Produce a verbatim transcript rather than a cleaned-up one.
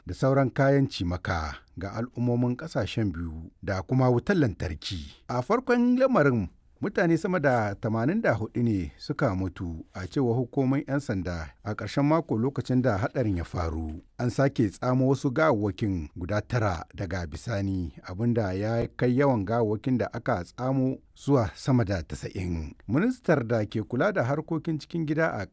da sauran kayan cimaka ga al'ummomin ƙasashen biyu da kuma wutar lantarki. A farkon lamarin mutane sama da tamanin da hudu ne suka mutu a cewa hukumomin 'yan sanda a ƙarshen mako lokacin da haɗarin ya faru. An sake tsamo wasu gawawwakin guda tara daga bisani abinda ya kai yawan gawawwakin da aka tsamo zuwa sama da tasa'in. Ministar da ke kula da harkokin cikin gida a